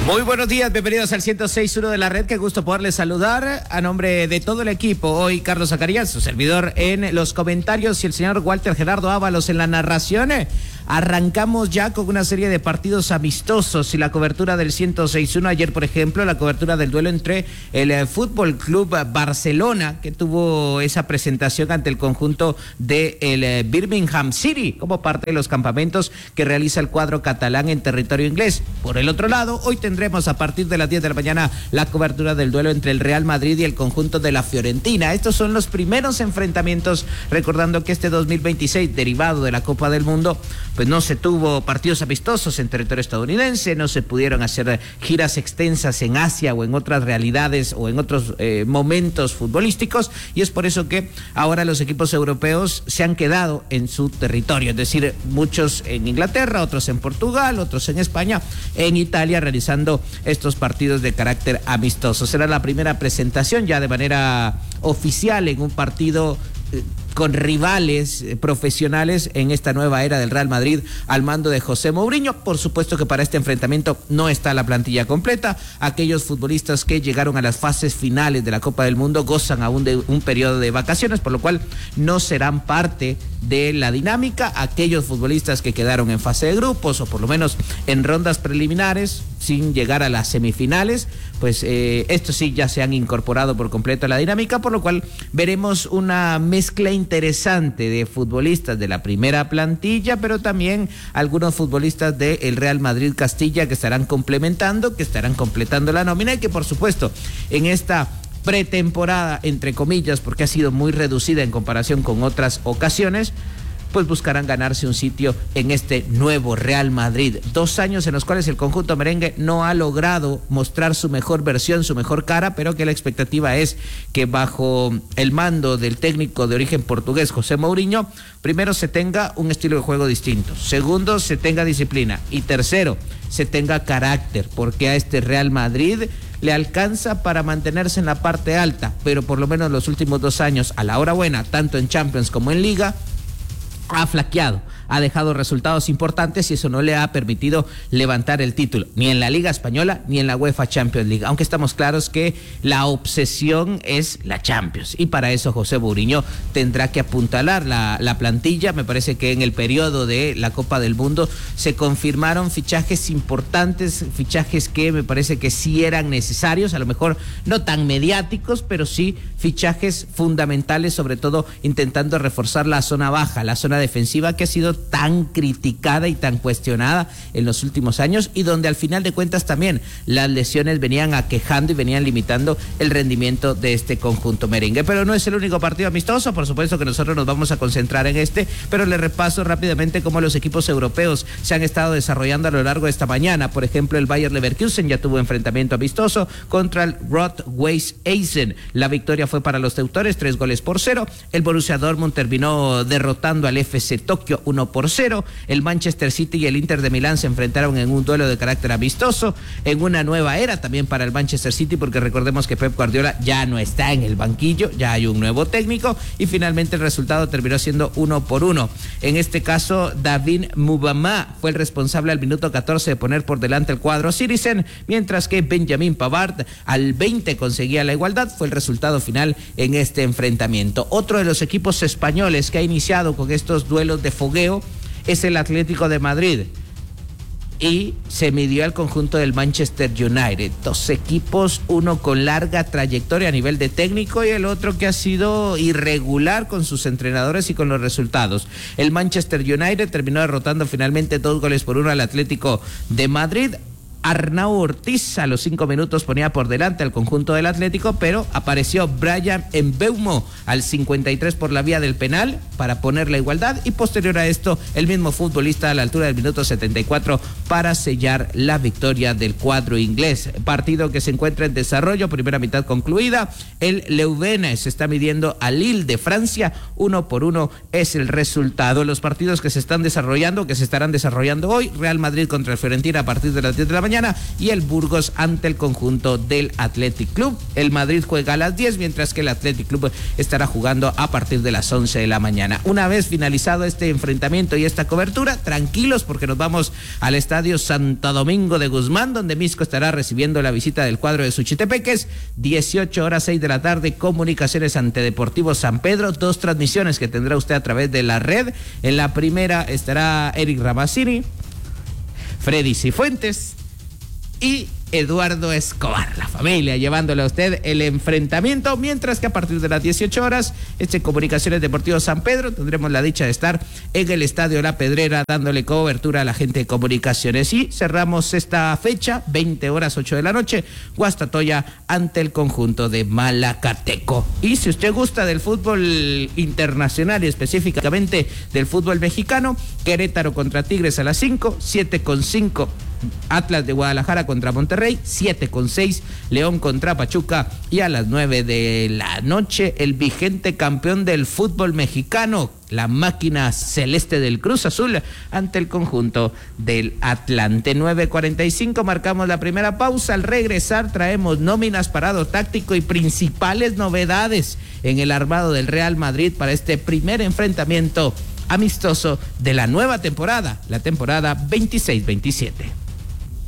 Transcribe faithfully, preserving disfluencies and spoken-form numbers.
Muy buenos días, bienvenidos al ciento seis punto uno de la red, qué gusto poderles saludar a nombre de todo el equipo. Hoy Carlos Zacarías, su servidor en los comentarios y el señor Walter Gerardo Ábalos en la narración. Arrancamos ya con una serie de partidos amistosos y la cobertura del ciento seis punto uno. Ayer, por ejemplo, la cobertura del duelo entre el eh, Fútbol Club Barcelona, que tuvo esa presentación ante el conjunto del de eh, Birmingham City, como parte de los campamentos que realiza el cuadro catalán en territorio inglés. Por el otro lado, hoy tendremos a partir de las diez de la mañana la cobertura del duelo entre el Real Madrid y el conjunto de la Fiorentina. Estos son los primeros enfrentamientos, recordando que este dos mil veintiséis, derivado de la Copa del Mundo, pues no se tuvo partidos amistosos en territorio estadounidense, no se pudieron hacer giras extensas en Asia o en otras realidades o en otros eh, momentos futbolísticos, y es por eso que ahora los equipos europeos se han quedado en su territorio, es decir, muchos en Inglaterra, otros en Portugal, otros en España, en Italia, realizando estos partidos de carácter amistoso. Será la primera presentación ya de manera oficial en un partido eh, con rivales eh, profesionales en esta nueva era del Real Madrid al mando de José Mourinho. Por supuesto que para este enfrentamiento no está la plantilla completa. Aquellos futbolistas que llegaron a las fases finales de la Copa del Mundo gozan aún de un periodo de vacaciones, por lo cual no serán parte de la dinámica. Aquellos futbolistas que quedaron en fase de grupos o por lo menos en rondas preliminares sin llegar a las semifinales, pues eh, estos sí ya se han incorporado por completo a la dinámica, por lo cual veremos una mezcla interesante de futbolistas de la primera plantilla, pero también algunos futbolistas del Real Madrid Castilla que estarán complementando, que estarán completando la nómina y que por supuesto en esta pretemporada, entre comillas, porque ha sido muy reducida en comparación con otras ocasiones, pues buscarán ganarse un sitio en este nuevo Real Madrid. Dos años en los cuales el conjunto merengue no ha logrado mostrar su mejor versión, su mejor cara, pero que la expectativa es que bajo el mando del técnico de origen portugués, José Mourinho, primero se tenga un estilo de juego distinto, segundo se tenga disciplina y tercero se tenga carácter, porque a este Real Madrid le alcanza para mantenerse en la parte alta, pero por lo menos los últimos dos años, a la hora buena, tanto en Champions como en Liga, ha flaqueado, ha dejado resultados importantes y eso no le ha permitido levantar el título, ni en la Liga Española ni en la UEFA Champions League, aunque estamos claros que la obsesión es la Champions y para eso José Mourinho tendrá que apuntalar la, la plantilla. Me parece que en el periodo de la Copa del Mundo se confirmaron fichajes importantes, fichajes que me parece que sí eran necesarios, a lo mejor no tan mediáticos, pero sí fichajes fundamentales, sobre todo intentando reforzar la zona baja, la zona defensiva que ha sido tan criticada y tan cuestionada en los últimos años y donde al final de cuentas también las lesiones venían aquejando y venían limitando el rendimiento de este conjunto merengue. Pero no es el único partido amistoso, por supuesto que nosotros nos vamos a concentrar en este, pero le repaso rápidamente cómo los equipos europeos se han estado desarrollando a lo largo de esta mañana. Por ejemplo, el Bayer Leverkusen ya tuvo enfrentamiento amistoso contra el Rot-Weiss Essen. La victoria fue para los teutores, tres goles por cero. El Borussia Dortmund terminó derrotando al F C Tokio uno por cero. El Manchester City y el Inter de Milán se enfrentaron en un duelo de carácter amistoso, en una nueva era también para el Manchester City, porque recordemos que Pep Guardiola ya no está en el banquillo, ya hay un nuevo técnico y finalmente el resultado terminó siendo uno por uno. En este caso, David Mubama fue el responsable al minuto catorce de poner por delante el cuadro Citizen, mientras que Benjamin Pavard al veinte conseguía la igualdad. Fue el resultado final en este enfrentamiento. Otro de los equipos españoles que ha iniciado con estos duelos de fogueo es el Atlético de Madrid y se midió al conjunto del Manchester United. Dos equipos, uno con larga trayectoria a nivel de técnico y el otro que ha sido irregular con sus entrenadores y con los resultados. El Manchester United terminó derrotando finalmente dos goles por uno al Atlético de Madrid. Arnau Ortiz a los cinco minutos ponía por delante al conjunto del Atlético, pero apareció Brian Mbeumo al cincuenta y tres por la vía del penal para poner la igualdad y posterior a esto el mismo futbolista a la altura del minuto setenta y cuatro para sellar la victoria del cuadro inglés. Partido que se encuentra en desarrollo, primera mitad concluida. El Leuven se está midiendo al Lille de Francia, uno por uno es el resultado. Los partidos que se están desarrollando, que se estarán desarrollando hoy: Real Madrid contra el Fiorentina a partir de las diez de la mañana. mañana, y el Burgos ante el conjunto del Athletic Club. El Madrid juega a las diez, mientras que el Athletic Club estará jugando a partir de las once de la mañana. Una vez finalizado este enfrentamiento y esta cobertura, tranquilos porque nos vamos al estadio Santo Domingo de Guzmán, donde Misco estará recibiendo la visita del cuadro de Suchitepeques. dieciocho horas, seis de la tarde, Comunicaciones ante Deportivo San Pedro. Dos transmisiones que tendrá usted a través de la red. En la primera estará Eric Ramazzini, Freddy Cifuentes y Eduardo Escobar, la familia, llevándole a usted el enfrentamiento, mientras que a partir de las dieciocho horas, este Comunicaciones Deportivo San Pedro, tendremos la dicha de estar en el Estadio La Pedrera dándole cobertura a la gente de Comunicaciones. Y cerramos esta fecha, veinte horas, ocho de la noche, Guastatoya ante el conjunto de Malacateco. Y si usted gusta del fútbol internacional y específicamente del fútbol mexicano, Querétaro contra Tigres a las cinco, siete con cinco, Atlas de Guadalajara contra Monterrey, siete con seis, León contra Pachuca, y a las nueve de la noche el vigente campeón del fútbol mexicano, la máquina celeste del Cruz Azul, ante el conjunto del Atlante. nueve cuarenta y cinco, marcamos la primera pausa. Al regresar traemos nóminas, parado táctico y principales novedades en el armado del Real Madrid para este primer enfrentamiento amistoso de la nueva temporada, la temporada veintiséis veintisiete.